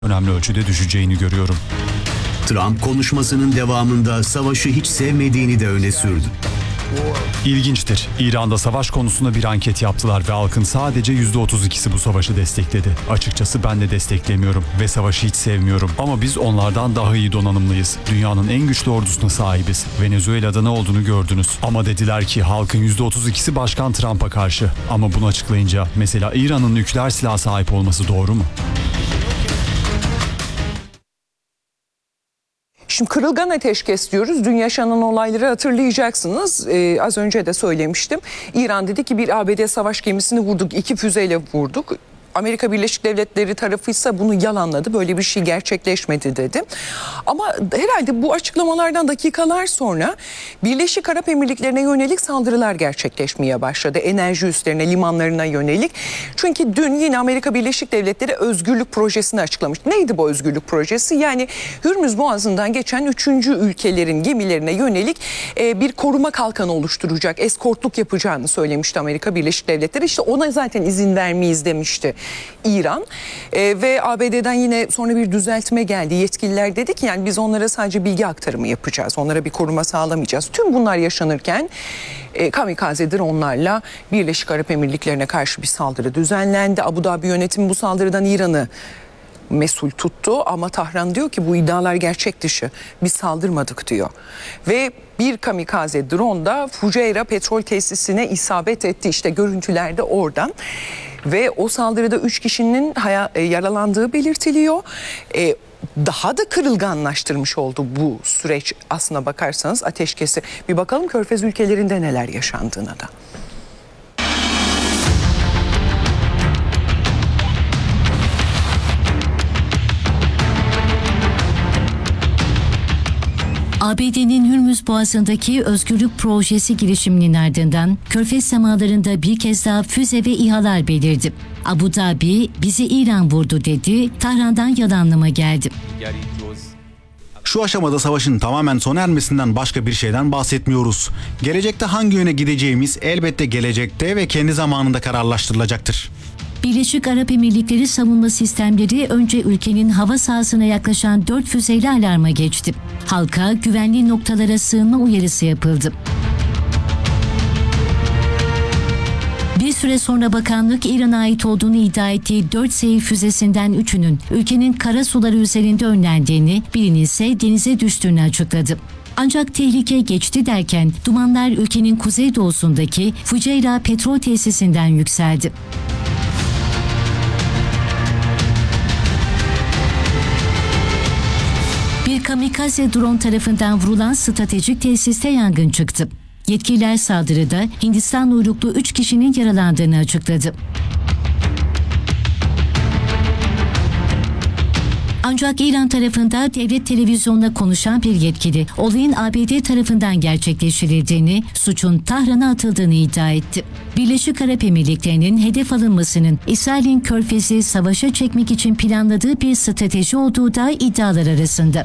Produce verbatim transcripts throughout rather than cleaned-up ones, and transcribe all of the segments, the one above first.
önemli ölçüde düşeceğini görüyorum. Trump konuşmasının devamında savaşı hiç sevmediğini de öne sürdü. İlginçtir. İran'da savaş konusunda bir anket yaptılar ve halkın sadece yüzde otuz ikisi bu savaşı destekledi. Açıkçası ben de desteklemiyorum ve savaşı hiç sevmiyorum. Ama biz onlardan daha iyi donanımlıyız. Dünyanın en güçlü ordusuna sahibiz. Venezuela'da ne olduğunu gördünüz. Ama dediler ki halkın yüzde otuz ikisi Başkan Trump'a karşı. Ama bunu açıklayınca mesela İran'ın nükleer silah sahip olması doğru mu? Şimdi kırılgan ateşkes diyoruz. Dün yaşanan olayları hatırlayacaksınız. Ee, az önce de söylemiştim. İran dedi ki bir A B D savaş gemisini vurduk, iki füzeyle vurduk. Amerika Birleşik Devletleri tarafıysa bunu yalanladı. Böyle bir şey gerçekleşmedi dedi. Ama herhalde bu açıklamalardan dakikalar sonra Birleşik Arap Emirlikleri'ne yönelik saldırılar gerçekleşmeye başladı. Enerji üslerine, limanlarına yönelik. Çünkü dün yine Amerika Birleşik Devletleri özgürlük projesini açıklamıştı. Neydi bu özgürlük projesi? Yani Hürmüz Boğazı'ndan geçen üçüncü ülkelerin gemilerine yönelik bir koruma kalkanı oluşturacak, eskortluk yapacağını söylemişti Amerika Birleşik Devletleri. İşte ona zaten izin vermeyiz demişti İran e, ve A B D'den yine sonra bir düzeltme geldi. Yetkililer dedi ki yani biz onlara sadece bilgi aktarımı yapacağız. Onlara bir koruma sağlamayacağız. Tüm bunlar yaşanırken e, kamikaze dronlarla Birleşik Arap Emirlikleri'ne karşı bir saldırı düzenlendi. Abu Dhabi yönetimi bu saldırıdan İran'ı mesul tuttu ama Tahran diyor ki bu iddialar gerçek dışı. Biz saldırmadık diyor. Ve bir kamikaze drone da Fujairah petrol tesisine isabet etti. İşte görüntülerde oradan. Ve o saldırıda üç kişinin yaralandığı belirtiliyor. Ee, daha da kırılganlaştırmış oldu bu süreç aslına bakarsanız ateşkesi. Bir bakalım Körfez ülkelerinde neler yaşandığına da. A B D'nin Hürmüz Boğazı'ndaki özgürlük projesi girişiminin ardından Körfez semalarında bir kez daha füze ve İHA'lar belirdi. Abu Dhabi bizi İran vurdu dedi, Tahran'dan yalanlama geldi. Şu aşamada savaşın tamamen sona ermesinden başka bir şeyden bahsetmiyoruz. Gelecekte hangi yöne gideceğimiz elbette gelecekte ve kendi zamanında kararlaştırılacaktır. Birleşik Arap Emirlikleri savunma sistemleri önce ülkenin hava sahasına yaklaşan dört füzeyle alarma geçti. Halka güvenli noktalara sığınma uyarısı yapıldı. Bir süre sonra bakanlık İran'a ait olduğunu iddia ettiği dört seyir füzesinden üçünün ülkenin kara suları üzerinde önlendiğini, birinin ise denize düştüğünü açıkladı. Ancak tehlike geçti derken dumanlar ülkenin kuzeydoğusundaki Fujairah petrol tesisinden yükseldi. Bir kamikaze drone tarafından vurulan stratejik tesiste yangın çıktı. Yetkililer saldırıda Hindistan uyruklu üç kişinin yaralandığını açıkladı. Ancak İran tarafında devlet televizyonuna konuşan bir yetkili, olayın A B D tarafından gerçekleştirildiğini, suçun Tahran'a atıldığını iddia etti. Birleşik Arap Emirlikleri'nin hedef alınmasının İsrail'in Körfez'i savaşa çekmek için planladığı bir strateji olduğu da iddialar arasında.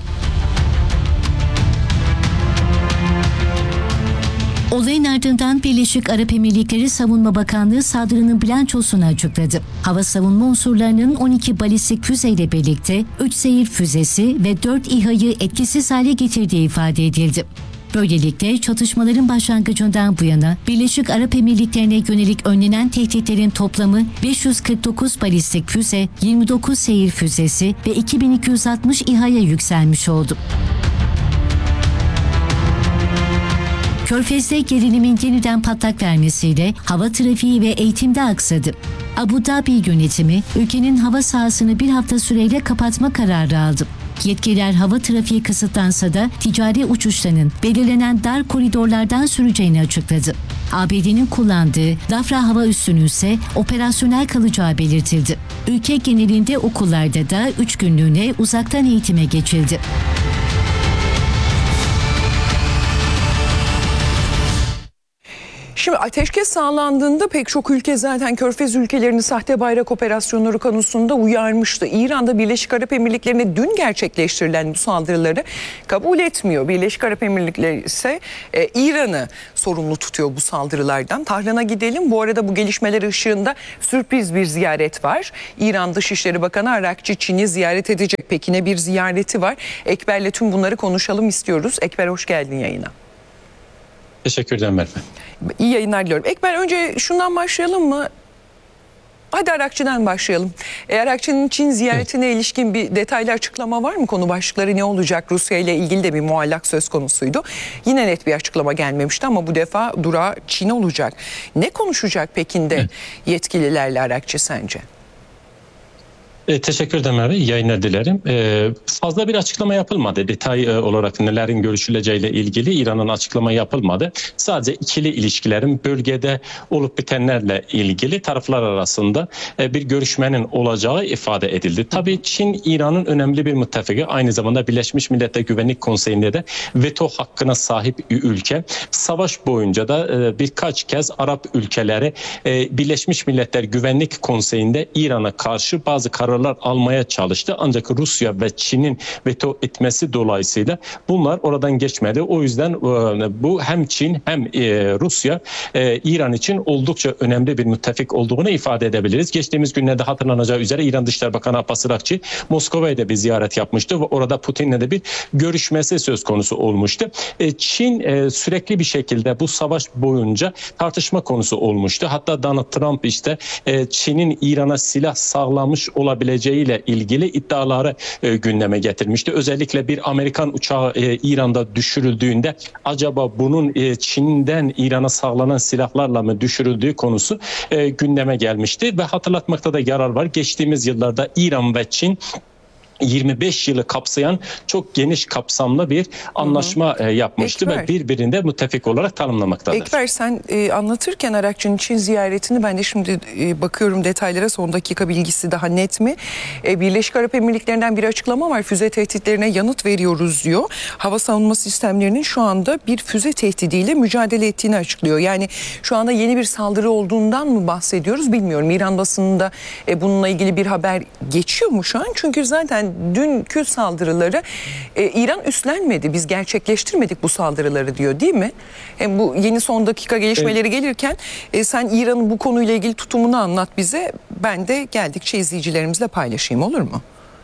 Olayın ardından Birleşik Arap Emirlikleri Savunma Bakanlığı saldırının bilançosunu açıkladı. Hava savunma unsurlarının on iki balistik füzeyle birlikte üç seyir füzesi ve dört İHA'yı etkisiz hale getirdiği ifade edildi. Böylelikle çatışmaların başlangıcından bu yana Birleşik Arap Emirlikleri'ne yönelik önlenen tehditlerin toplamı beş yüz kırk dokuz balistik füze, yirmi dokuz seyir füzesi ve iki bin iki yüz altmış İHA'ya yükselmiş oldu. Körfez'de gerilimin yeniden patlak vermesiyle hava trafiği ve eğitimde aksadı. Abu Dhabi yönetimi ülkenin hava sahasını bir hafta süreyle kapatma kararı aldı. Yetkililer hava trafiği kısıtlansa da ticari uçuşlarının belirlenen dar koridorlardan süreceğini açıkladı. A B D'nin kullandığı Dafra hava üssünün ise operasyonel kalacağı belirtildi. Ülke genelinde okullarda da üç günlüğüne uzaktan eğitime geçildi. Şimdi ateşkes sağlandığında pek çok ülke zaten Körfez ülkelerini sahte bayrak operasyonları konusunda uyarmıştı. İran'da Birleşik Arap Emirlikleri'ne dün gerçekleştirilen bu saldırıları kabul etmiyor. Birleşik Arap Emirlikleri ise e, İran'ı sorumlu tutuyor bu saldırılardan. Tahran'a gidelim. Bu arada bu gelişmeler ışığında sürpriz bir ziyaret var. İran Dışişleri Bakanı Arakçı Çin'i ziyaret edecek. Pekin'e bir ziyareti var. Ekber'le tüm bunları konuşalım istiyoruz. Ekber hoş geldin yayına. Teşekkür ederim Merve. İyi yayınlar diliyorum. Ekber önce şundan başlayalım mı? Hadi Arakçı'dan başlayalım. E, Arakçı'nın Çin ziyaretine evet. ilişkin bir detaylı açıklama var mı? Konu başlıkları ne olacak? Rusya ile ilgili de bir muallak söz konusuydu. Yine net bir açıklama gelmemişti ama bu defa durağı Çin olacak. Ne konuşacak Pekin'de evet. yetkililerle Arakçı sence? E, teşekkür ederim abi. Yayınlar dilerim. E, fazla bir açıklama yapılmadı. Detay e, olarak nelerin görüşüleceğiyle ilgili İran'ın açıklama yapılmadı. Sadece ikili ilişkilerin bölgede olup bitenlerle ilgili taraflar arasında e, bir görüşmenin olacağı ifade edildi. Tabii Çin İran'ın önemli bir müttefiki. Aynı zamanda Birleşmiş Milletler Güvenlik Konseyi'nde de veto hakkına sahip ülke. Savaş boyunca da e, birkaç kez Arap ülkeleri e, Birleşmiş Milletler Güvenlik Konseyi'nde İran'a karşı bazı kararlar almaya çalıştı. Ancak Rusya ve Çin'in veto etmesi dolayısıyla bunlar oradan geçmedi. O yüzden bu hem Çin hem Rusya İran için oldukça önemli bir müttefik olduğunu ifade edebiliriz. Geçtiğimiz günlerde hatırlanacağı üzere İran Dışişleri Bakanı Abbas Arakçı Moskova'ya da bir ziyaret yapmıştı ve orada Putin'le de bir görüşmesi söz konusu olmuştu. Çin sürekli bir şekilde bu savaş boyunca tartışma konusu olmuştu. Hatta Donald Trump işte Çin'in İran'a silah sağlamış olabileceğiyle ilgili iddiaları e, gündeme getirmişti. Özellikle bir Amerikan uçağı e, İran'da düşürüldüğünde acaba bunun e, Çin'den İran'a sağlanan silahlarla mı düşürüldüğü konusu e, gündeme gelmişti ve hatırlatmakta da yarar var. Geçtiğimiz yıllarda İran ve Çin yirmi beş yılı kapsayan çok geniş kapsamlı bir anlaşma hı hı. yapmıştı Ekber. ve birbirinde müttefik olarak tanımlamaktadır. Ekber sen e, anlatırken Arakçı'nın Çin ziyaretini ben de şimdi e, bakıyorum detaylara, son dakika bilgisi daha net mi? E, Birleşik Arap Emirlikleri'nden bir açıklama var. Füze tehditlerine yanıt veriyoruz diyor. Hava savunma sistemlerinin şu anda bir füze tehdidiyle mücadele ettiğini açıklıyor. Yani şu anda yeni bir saldırı olduğundan mı bahsediyoruz bilmiyorum. İran basınında e, bununla ilgili bir haber geçiyor mu şu an? Çünkü zaten dünkü saldırıları e, İran üstlenmedi. Biz gerçekleştirmedik bu saldırıları diyor değil mi? Hem bu yeni son dakika gelişmeleri evet. gelirken e, sen İran'ın bu konuyla ilgili tutumunu anlat bize. Ben de geldikçe izleyicilerimizle paylaşayım, olur mu?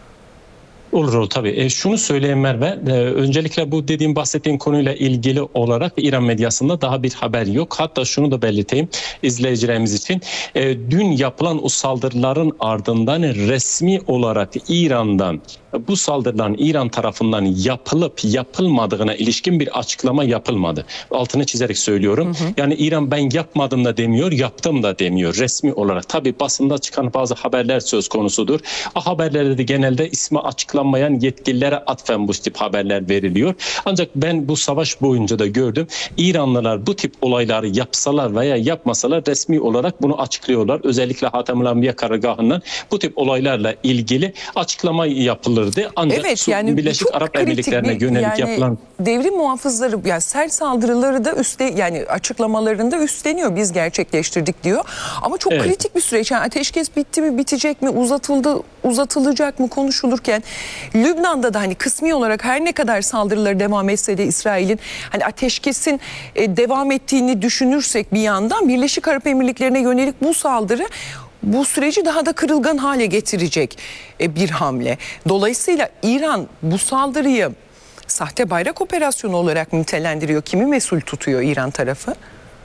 Olur olur tabii. E, şunu söyleyeyim Merve. E, öncelikle bu dediğim bahsettiğim konuyla ilgili olarak İran medyasında daha bir haber yok. Hatta şunu da belirteyim izleyicilerimiz için. E, dün yapılan o saldırıların ardından resmi olarak İran'dan bu saldırıların İran tarafından yapılıp yapılmadığına ilişkin bir açıklama yapılmadı. Altını çizerek söylüyorum. Hı hı. Yani İran ben yapmadım da demiyor, yaptım da demiyor resmi olarak. Tabii basında çıkan bazı haberler söz konusudur. O haberlerde de genelde ismi açıklanmayan yetkililere atfen bu tip haberler veriliyor. Ancak ben bu savaş boyunca da gördüm. İranlılar bu tip olayları yapsalar veya yapmasalar resmi olarak bunu açıklıyorlar. Özellikle Hatemül Enbiya karargahından bu tip olaylarla ilgili açıklama yapılır. Ancak evet, yani Birleşik Arap Emirlikleri'ne yönelik yani yapılan devrim muhafızları yani sert saldırıları da üstte yani açıklamalarında üstleniyor, biz gerçekleştirdik diyor. Ama çok evet. kritik bir süreç. Yani ateşkes bitti mi, bitecek mi, uzatıldı, uzatılacak mı konuşulurken Lübnan'da da hani kısmi olarak her ne kadar saldırıları devam etse de İsrail'in hani ateşkesin e, devam ettiğini düşünürsek bir yandan Birleşik Arap Emirlikleri'ne yönelik bu saldırı bu süreci daha da kırılgan hale getirecek bir hamle. Dolayısıyla İran bu saldırıyı sahte bayrak operasyonu olarak nitelendiriyor. Kimi mesul tutuyor İran tarafı?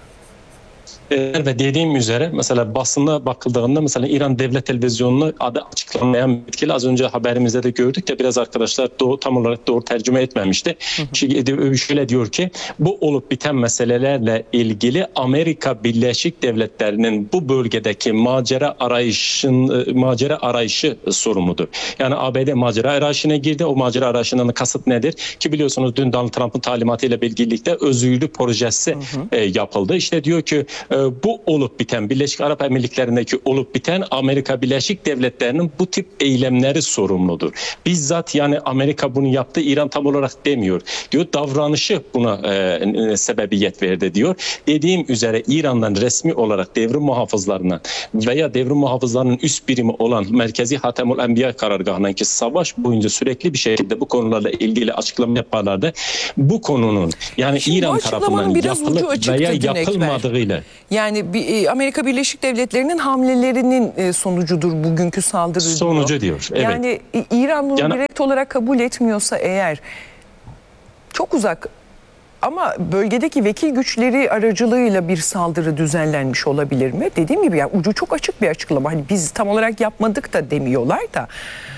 Ve dediğim üzere mesela basına bakıldığında mesela İran Devlet Televizyonu'nu adı açıklanmayan yetkili az önce haberimizde de gördük de biraz arkadaşlar doğru, tam olarak doğru tercüme etmemişti. Hı hı. Şöyle diyor ki bu olup biten meselelerle ilgili Amerika Birleşik Devletleri'nin bu bölgedeki macera arayışın macera arayışı sorumludur. Yani A B D macera arayışına girdi. O macera arayışından kasıt nedir? Ki biliyorsunuz dün Donald Trump'ın talimatıyla birlikte özgürlük projesi hı hı. E, yapıldı. İşte diyor ki bu olup biten, Birleşik Arap Emirlikleri'ndeki olup biten Amerika Birleşik Devletleri'nin bu tip eylemleri sorumludur. Bizzat yani Amerika bunu yaptı, İran tam olarak demiyor. Diyor davranışı buna e, sebebiyet verdi diyor. Dediğim üzere İran'dan resmi olarak devrim muhafızlarından veya devrim muhafızlarının üst birimi olan Merkezi Hatemül Enbiya karargahından ki savaş boyunca sürekli bir şekilde bu konularla ilgili açıklama yaparlardı. Bu konunun yani Şimdi İran tarafından yapılıp veya yapılmadığıyla. Yani bir, Amerika Birleşik Devletleri'nin hamlelerinin e, sonucudur bugünkü saldırı. Sonucu diyor. diyor. Evet. Yani İran bunu yani, direkt olarak kabul etmiyorsa eğer çok uzak ama bölgedeki vekil güçleri aracılığıyla bir saldırı düzenlenmiş olabilir mi? Dediğim gibi yani ucu çok açık bir açıklama. Hani biz tam olarak yapmadık da demiyorlar da.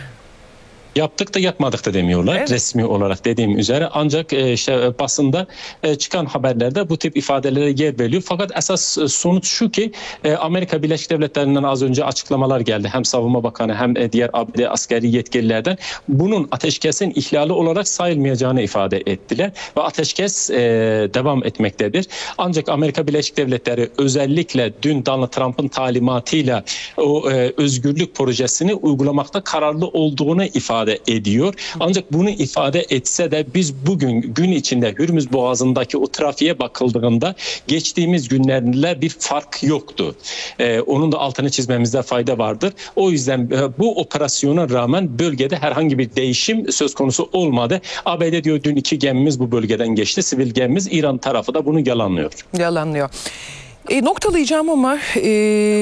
Yaptık da yapmadık da demiyorlar evet. resmi olarak dediğim üzere. Ancak e, işte basında e, çıkan haberlerde bu tip ifadelere yer veriliyor. Fakat esas e, sonuç şu ki e, Amerika Birleşik Devletleri'nden az önce açıklamalar geldi. Hem Savunma Bakanı hem e, diğer A B D askeri yetkililerden bunun ateşkesin ihlali olarak sayılmayacağını ifade ettiler. Ve ateşkes e, devam etmektedir. Ancak Amerika Birleşik Devletleri özellikle dün Donald Trump'ın talimatıyla o e, özgürlük projesini uygulamakta kararlı olduğunu ifade ediyor. Ancak bunu ifade etse de biz bugün gün içinde Hürmüz Boğazı'ndaki o trafiğe bakıldığında geçtiğimiz günlerle bir fark yoktu. Ee, onun da altını çizmemizde fayda vardır. O yüzden e, bu operasyona rağmen bölgede herhangi bir değişim söz konusu olmadı. A B D diyor dün iki gemimiz bu bölgeden geçti. Sivil gemimiz, İran tarafı da bunu yalanlıyor. Yalanlıyor. E, noktalayacağım ama e,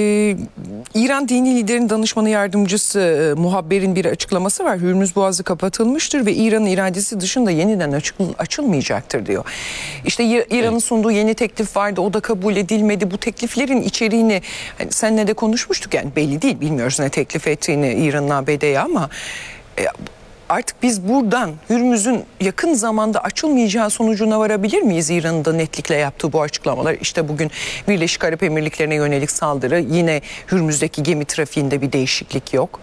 İran Dini Liderin Danışmanı Yardımcısı e, Muhabber'in bir açıklaması var. Hürmüz Boğazı kapatılmıştır ve İran'ın iradesi dışında yeniden açıl, açılmayacaktır diyor. İşte İran'ın evet. sunduğu yeni teklif vardı, o da kabul edilmedi. Bu tekliflerin içeriğini hani seninle de konuşmuştuk, yani belli değil, bilmiyoruz ne teklif ettiğini İran'ın A B D'ye ama... E, Artık biz buradan Hürmüz'ün yakın zamanda açılmayacağı sonucuna varabilir miyiz? İran'ın da netlikle yaptığı bu açıklamalar. İşte bugün Birleşik Arap Emirlikleri'ne yönelik saldırı, yine Hürmüz'deki gemi trafiğinde bir değişiklik yok.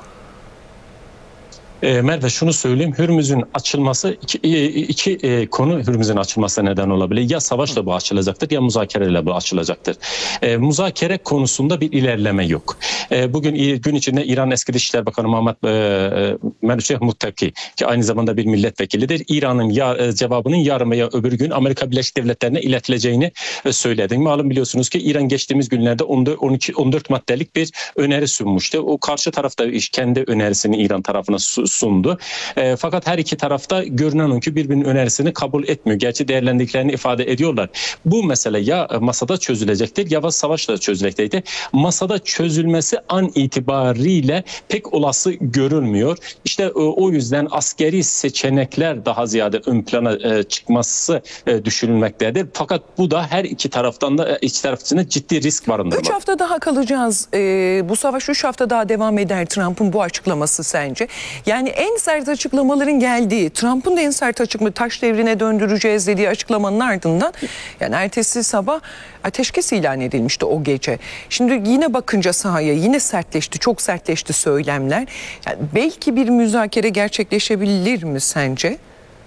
E, Merve şunu söyleyeyim, Hürmüz'ün açılması iki, iki e, konu Hürmüz'ün açılmasına neden olabilir. Ya savaşla bu açılacaktır ya müzakereyle bu açılacaktır. E, müzakere konusunda bir ilerleme yok. E, bugün gün içinde İran Eski Dışişler Bakanı Muhammed e, Meruşeh Muttaki ki aynı zamanda bir milletvekilidir. İran'ın ya, e, cevabının yarın veya öbür gün Amerika Birleşik Devletleri'ne iletileceğini e, söyledi. Malum biliyorsunuz ki İran geçtiğimiz günlerde on iki on dört maddelik bir öneri sunmuştu. O karşı tarafta kendi önerisini İran tarafına sundu. E, fakat her iki tarafta görünen o ki birbirinin önerisini kabul etmiyor. Gerçi değerlendiklerini ifade ediyorlar. Bu mesele ya masada çözülecektir ya da savaşla çözülecektir. Masada çözülmesi an itibariyle pek olası görülmüyor. İşte e, o yüzden askeri seçenekler daha ziyade ön plana e, çıkması e, düşünülmektedir. Fakat bu da her iki taraftan da iki taraf için de ciddi risk barındırmaktadır. Üç hafta daha kalacağız. E, bu savaş üç hafta daha devam eder. Trump'ın bu açıklaması sence? Yani en sert açıklamaların geldiği, Trump'ın da en sert açıklama, taş devrine döndüreceğiz dediği açıklamanın ardından yani ertesi sabah ateşkes ilan edilmişti o gece. Şimdi yine bakınca sahaya yine sertleşti, çok sertleşti söylemler. Yani belki bir müzakere gerçekleşebilir mi sence?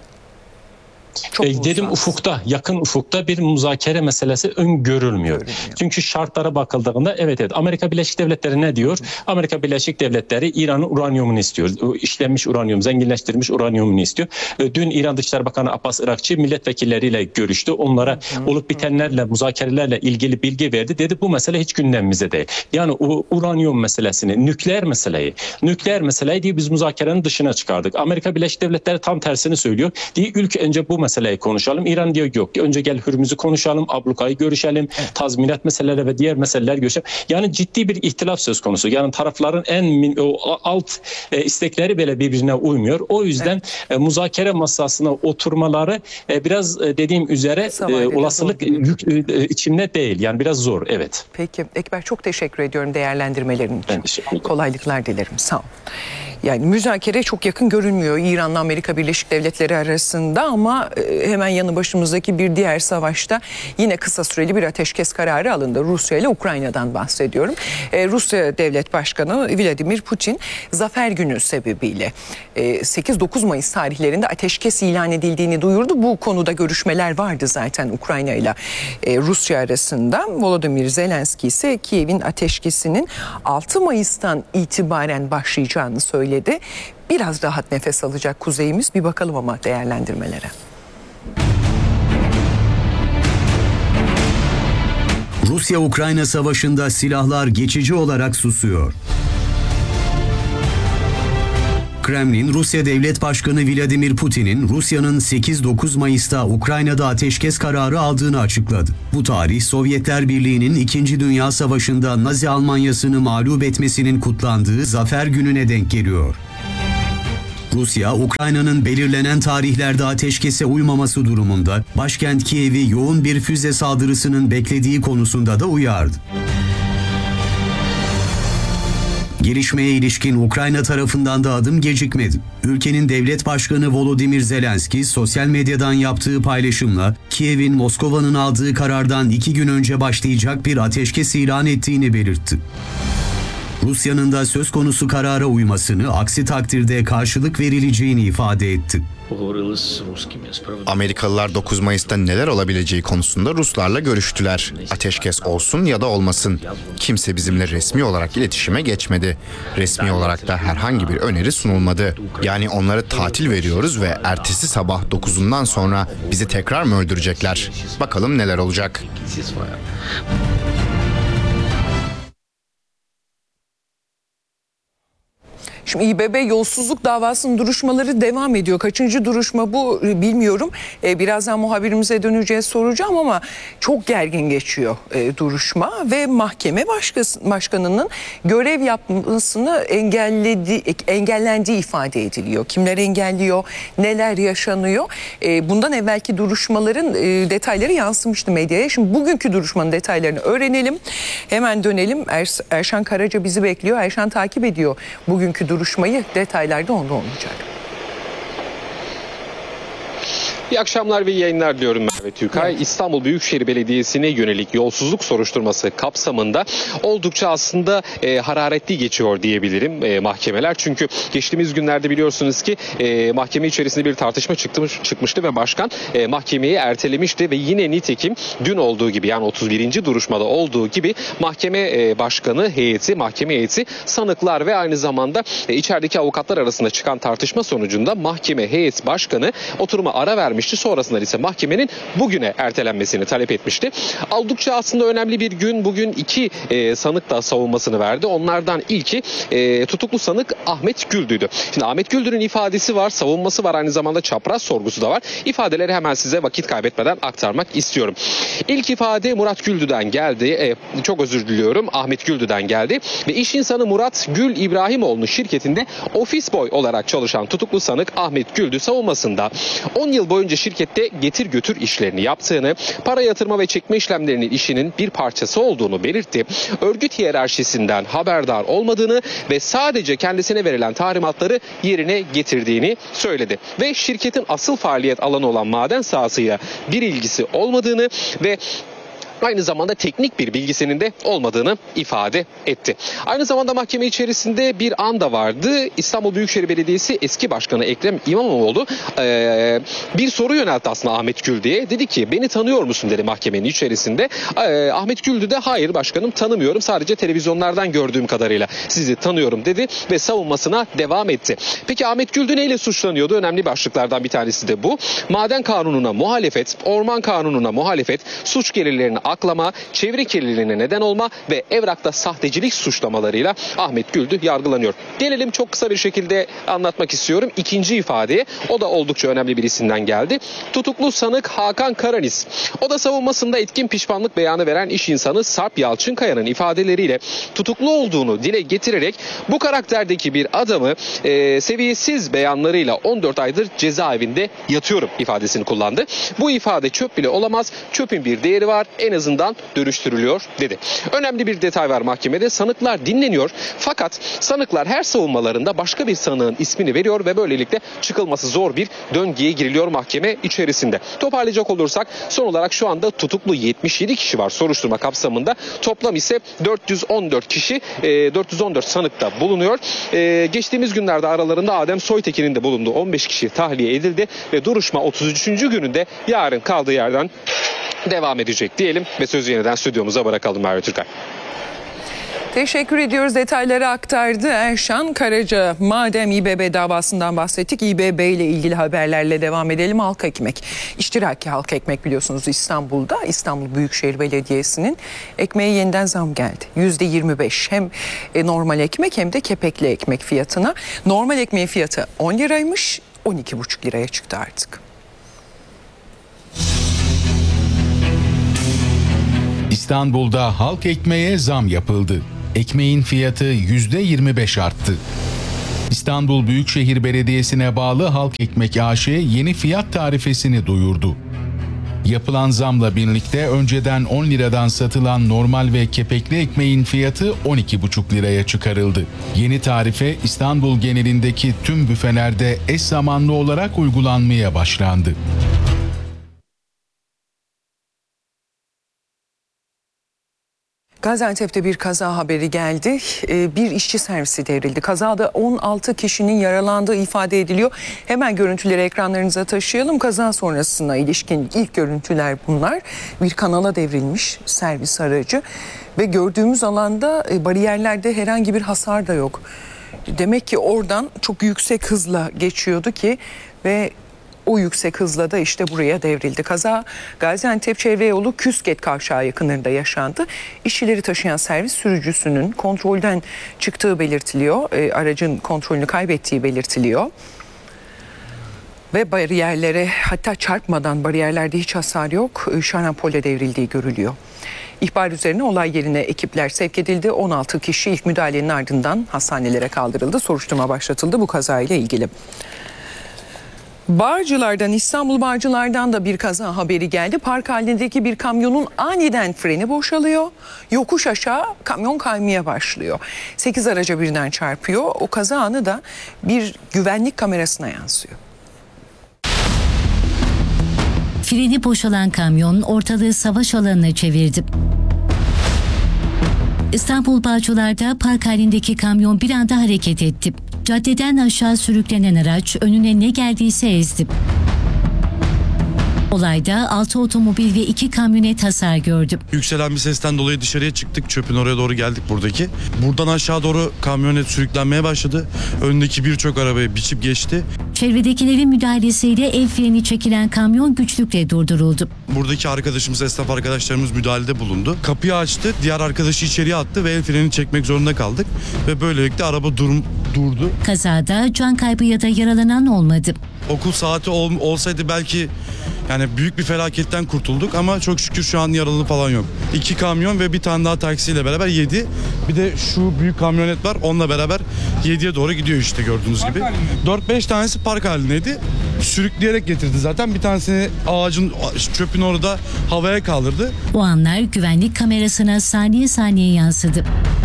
Çok e, dedim ufukta, yakın ufukta bir müzakere meselesi öngörülmüyor. Görünüyor. Çünkü şartlara bakıldığında evet evet Amerika Birleşik Devletleri ne diyor? Hı. Amerika Birleşik Devletleri İran'ın uranyumunu istiyor. O işlenmiş uranyum, zenginleştirilmiş uranyumunu istiyor. E, dün İran Dışişleri Bakanı Abbas Irakçı milletvekilleriyle görüştü. Onlara hı. olup bitenlerle, müzakerelerle ilgili bilgi verdi. Dedi bu mesele hiç gündemimizde değil. Yani o uranyum meselesini, nükleer meseleyi, nükleer meseleyi diye biz müzakerenin dışına çıkardık. Amerika Birleşik Devletleri tam tersini söylüyor. Diye ülke önce bu meseleyi konuşalım. İran diyor yok. Önce gel Hürmüz'ü konuşalım, ablukayı görüşelim, evet. tazminat meseleleri ve diğer meseleler görüşelim. Yani ciddi bir ihtilaf söz konusu. Yani tarafların en min, o alt e, istekleri bile birbirine uymuyor. O yüzden evet. e, müzakere masasına oturmaları e, biraz e, dediğim üzere e, olasılık yük, e, içinde değil. Yani biraz zor. Evet. Peki Ekber, çok teşekkür ediyorum değerlendirmelerin için. Kolaylıklar dilerim. Sağ ol. Yani müzakere çok yakın görünmüyor İran'la Amerika Birleşik Devletleri arasında ama Ama e, hemen yanı başımızdaki bir diğer savaşta yine kısa süreli bir ateşkes kararı alındı. Rusya ile Ukrayna'dan bahsediyorum. E, Rusya Devlet Başkanı Vladimir Putin Zafer Günü sebebiyle e, sekiz dokuz Mayıs tarihlerinde ateşkes ilan edildiğini duyurdu. Bu konuda görüşmeler vardı zaten Ukrayna ile e, Rusya arasında. Volodymyr Zelenski ise Kiev'in ateşkesinin altı Mayıs'tan itibaren başlayacağını söyledi. Biraz rahat nefes alacak kuzeyimiz. Bir bakalım ama değerlendirmelere. Rusya-Ukrayna savaşında silahlar geçici olarak susuyor. Kremlin, Rusya Devlet Başkanı Vladimir Putin'in Rusya'nın sekiz dokuz Mayıs'ta Ukrayna'da ateşkes kararı aldığını açıkladı. Bu tarih, Sovyetler Birliği'nin İkinci Dünya Savaşı'nda Nazi Almanyası'nı mağlup etmesinin kutlandığı Zafer Günü'ne denk geliyor. Rusya, Ukrayna'nın belirlenen tarihlerde ateşkese uymaması durumunda başkent Kiev'i yoğun bir füze saldırısının beklediği konusunda da uyardı. Gelişmeye ilişkin Ukrayna tarafından da adım gecikmedi. Ülkenin devlet başkanı Volodymyr Zelenski sosyal medyadan yaptığı paylaşımla Kiev'in Moskova'nın aldığı karardan iki gün önce başlayacak bir ateşkes ilan ettiğini belirtti. Rusya'nın da söz konusu karara uymasını, aksi takdirde karşılık verileceğini ifade etti. Amerikalılar dokuz Mayıs'ta neler olabileceği konusunda Ruslarla görüştüler. Ateşkes olsun ya da olmasın. Kimse bizimle resmi olarak iletişime geçmedi. Resmi olarak da herhangi bir öneri sunulmadı. Yani onlara tatil veriyoruz ve ertesi sabah dokuzundan sonra bizi tekrar mı öldürecekler? Bakalım neler olacak. Şimdi İBB yolsuzluk davasının duruşmaları devam ediyor. Kaçıncı duruşma bu bilmiyorum. Ee, birazdan muhabirimize döneceğiz, soracağım ama çok gergin geçiyor e, duruşma ve mahkeme başkası, başkanının görev yapmasını engelledi, engellendiği ifade ediliyor. Kimler engelliyor, neler yaşanıyor? E, bundan evvelki duruşmaların e, detayları yansımıştı medyaya. Şimdi bugünkü duruşmanın detaylarını öğrenelim. Hemen dönelim. Er, Erşan Karaca bizi bekliyor. Erşan takip ediyor bugünkü duruşmayı. Duruşmayı detaylarda onda olacak. İyi akşamlar ve yayınlar diyorum Merve Türkay. Evet. İstanbul Büyükşehir Belediyesi'ne yönelik yolsuzluk soruşturması kapsamında oldukça aslında e, hararetli geçiyor diyebilirim e, mahkemeler. Çünkü geçtiğimiz günlerde biliyorsunuz ki e, mahkeme içerisinde bir tartışma çıkmış, çıkmıştı ve başkan e, mahkemeyi ertelemişti ve yine nitekim dün olduğu gibi, yani otuz birinci duruşmada olduğu gibi mahkeme e, başkanı heyeti, mahkeme heyeti, sanıklar ve aynı zamanda e, içerideki avukatlar arasında çıkan tartışma sonucunda mahkeme heyet başkanı oturuma ara vermişti. Sonrasında ise mahkemenin bugüne ertelenmesini talep etmişti. Oldukça aslında önemli bir gün. Bugün iki e, sanık da savunmasını verdi. Onlardan ilki e, tutuklu sanık Ahmet Güldü'ydü. Şimdi Ahmet Güldü'nün ifadesi var, savunması var, aynı zamanda çapraz sorgusu da var. İfadeleri hemen size vakit kaybetmeden aktarmak istiyorum. İlk ifade Murat Güldü'den geldi. E, çok özür diliyorum. Ahmet Güldü'den geldi ve iş insanı Murat Gül İbrahimoğlu'nun şirketinde ofis boy olarak çalışan tutuklu sanık Ahmet Güldü savunmasında on yıl boyunca şirkette getir götür işlerini yaptığını, para yatırma ve çekme işlemlerinin işinin bir parçası olduğunu belirtti. Örgüt hiyerarşisinden haberdar olmadığını ve sadece kendisine verilen talimatları yerine getirdiğini söyledi. Ve şirketin asıl faaliyet alanı olan maden sahasıyla bir ilgisi olmadığını ve aynı zamanda teknik bir bilgisinin de olmadığını ifade etti. Aynı zamanda mahkeme içerisinde bir an da vardı. İstanbul Büyükşehir Belediyesi eski başkanı Ekrem İmamoğlu ee, bir soru yöneltti aslında Ahmet Güldü'ye. Dedi ki beni tanıyor musun dedi mahkemenin içerisinde. Ee, Ahmet Güldü de hayır başkanım tanımıyorum, sadece televizyonlardan gördüğüm kadarıyla sizi tanıyorum dedi ve savunmasına devam etti. Peki Ahmet Güldü neyle suçlanıyordu? Önemli başlıklardan bir tanesi de bu. Maden kanununa muhalefet, orman kanununa muhalefet, suç gelirlerini aklama, çevre kirliliğine neden olma ve evrakta sahtecilik suçlamalarıyla Ahmet Güldü yargılanıyor. Gelelim çok kısa bir şekilde anlatmak istiyorum ikinci ifadeye. O da oldukça önemli bir isimden geldi. Tutuklu sanık Hakan Karanis. O da savunmasında etkin pişmanlık beyanı veren iş insanı Sarp Yalçınkaya'nın ifadeleriyle tutuklu olduğunu dile getirerek bu karakterdeki bir adamı e, seviyesiz beyanlarıyla on dört aydır cezaevinde yatıyorum ifadesini kullandı. Bu ifade çöp bile olamaz. Çöpün bir değeri var. En azından dönüştürülüyor dedi. Önemli bir detay var mahkemede. Sanıklar dinleniyor. Fakat sanıklar her savunmalarında başka bir sanığın ismini veriyor ve böylelikle çıkılması zor bir döngüye giriliyor mahkeme içerisinde. Toparlayacak olursak son olarak şu anda tutuklu yetmiş yedi kişi var soruşturma kapsamında. Toplam ise dört yüz on dört kişi, dört yüz on dört sanıkta bulunuyor. Geçtiğimiz günlerde aralarında Adem Soytekin'in de bulunduğu on beş kişi tahliye edildi ve duruşma otuz üçüncü gününde yarın kaldığı yerden devam edecek diyelim ve sözü yeniden stüdyomuza bırakalım Merve Türkay. Teşekkür ediyoruz. Detayları aktardı Erşan Karaca. Madem İBB davasından bahsettik, İBB ile ilgili haberlerle devam edelim. Halk ekmek, iştiraki halk ekmek biliyorsunuz İstanbul'da. İstanbul Büyükşehir Belediyesi'nin ekmeğe yeniden zam geldi. yüzde yirmi beş hem normal ekmek hem de kepekli ekmek fiyatına. Normal ekmeğin fiyatı on liraymış, on iki buçuk liraya çıktı artık. İstanbul'da halk ekmeğe zam yapıldı. Ekmeğin fiyatı yüzde yirmi beş arttı. İstanbul Büyükşehir Belediyesi'ne bağlı Halk Ekmek A Ş yeni fiyat tarifesini duyurdu. Yapılan zamla birlikte önceden on liradan satılan normal ve kepekli ekmeğin fiyatı on iki buçuk liraya çıkarıldı. Yeni tarife İstanbul genelindeki tüm büfelerde eş zamanlı olarak uygulanmaya başlandı. Gaziantep'te bir kaza haberi geldi. Bir işçi servisi devrildi. Kazada on altı kişinin yaralandığı ifade ediliyor. Hemen görüntüleri ekranlarınıza taşıyalım. Kaza sonrasına ilişkin ilk görüntüler bunlar. Bir kanala devrilmiş servis aracı ve gördüğümüz alanda bariyerlerde herhangi bir hasar da yok. Demek ki oradan çok yüksek hızla geçiyordu ki ve o yüksek hızla da işte buraya devrildi. Kaza Gaziantep Çevre Yolu Küsket Kavşağı yakınlarında yaşandı. İşçileri taşıyan servis sürücüsünün kontrolden çıktığı belirtiliyor. E, aracın kontrolünü kaybettiği belirtiliyor. Ve bariyerlere, hatta çarpmadan, bariyerlerde hiç hasar yok, şarampole devrildiği görülüyor. İhbar üzerine olay yerine ekipler sevk edildi. on altı kişi ilk müdahalenin ardından hastanelere kaldırıldı. Soruşturma başlatıldı bu kazayla ilgili. Bağcılar'dan, İstanbul Bağcılar'dan da bir kaza haberi geldi. Park halindeki bir kamyonun aniden freni boşalıyor. Yokuş aşağı kamyon kaymaya başlıyor. sekiz araca birden çarpıyor. O kaza anı da bir güvenlik kamerasına yansıyor. Freni boşalan kamyon ortalığı savaş alanına çevirdi. İstanbul Bağcılar'da park halindeki kamyon bir anda hareket etti. Caddeden aşağı sürüklenen araç önüne ne geldiyse ezdi. Olayda altı otomobil ve iki kamyonet hasar gördü. Yükselen bir sesten dolayı dışarıya çıktık. Çöpün oraya doğru geldik buradaki. Buradan aşağı doğru kamyonet sürüklenmeye başladı. Öndeki birçok arabaya biçip geçti. Çevredekilerin müdahalesiyle el freni çekilen kamyon güçlükle durduruldu. Buradaki arkadaşımız, esnaf arkadaşlarımız müdahalede bulundu. Kapıyı açtı, diğer arkadaşı içeriye attı ve el frenini çekmek zorunda kaldık. Ve böylelikle araba dur, durdu. Kazada can kaybı ya da yaralanan olmadı. Okul saati ol, olsaydı belki yani büyük bir felaketten kurtulduk ama çok şükür şu an yaralı falan yok. İki kamyon ve bir tane daha taksiyle beraber yedi. Bir de şu büyük kamyonet var, onunla beraber yediye doğru gidiyor işte gördüğünüz gibi. dört beş tanesi park halindeydi. Sürükleyerek getirdi zaten. Bir tanesini ağacın, çöpün orada havaya kaldırdı. O anlar güvenlik kamerasına saniye saniye yansıdı.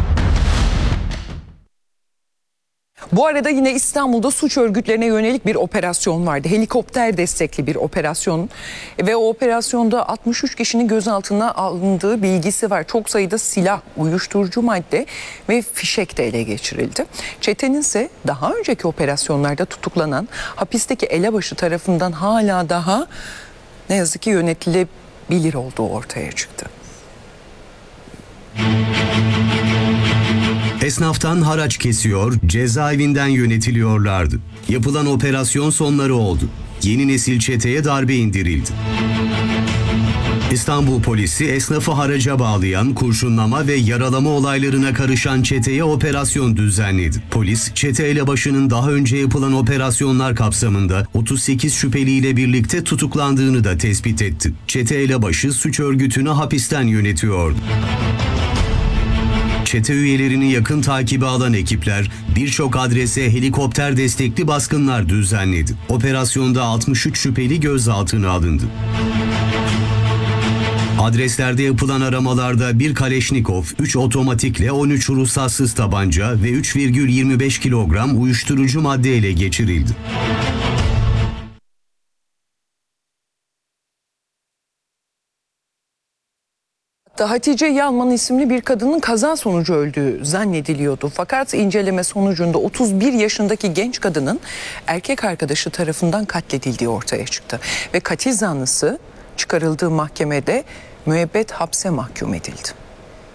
Bu arada yine İstanbul'da suç örgütlerine yönelik bir operasyon vardı. Helikopter destekli bir operasyon ve o operasyonda altmış üç kişinin gözaltına alındığı bilgisi var. Çok sayıda silah, uyuşturucu madde ve fişek de ele geçirildi. Çetenin ise daha önceki operasyonlarda tutuklanan hapisteki elebaşı tarafından hala daha ne yazık ki yönetilebilir olduğu ortaya çıktı. Esnaftan haraç kesiyor, cezaevinden yönetiliyorlardı. Yapılan operasyon sonları oldu. Yeni nesil çeteye darbe indirildi. İstanbul polisi esnafı haraca bağlayan, kurşunlama ve yaralama olaylarına karışan çeteye operasyon düzenledi. Polis, çete elebaşının daha önce yapılan operasyonlar kapsamında otuz sekiz şüpheliyle birlikte tutuklandığını da tespit etti. Çete elebaşı suç örgütünü hapisten yönetiyordu. Çete üyelerini yakın takibe alan ekipler birçok adrese helikopter destekli baskınlar düzenledi. Operasyonda altmış üç şüpheli gözaltına alındı. Adreslerde yapılan aramalarda bir Kaleşnikov, üç otomatikle on üç ruhsatsız tabanca ve üç virgül yirmi beş kilogram uyuşturucu madde ele geçirildi. Hatice Yalman isimli bir kadının kaza sonucu öldüğü zannediliyordu. Fakat inceleme sonucunda otuz bir yaşındaki genç kadının erkek arkadaşı tarafından katledildiği ortaya çıktı. Ve katil zanlısı çıkarıldığı mahkemede müebbet hapse mahkum edildi.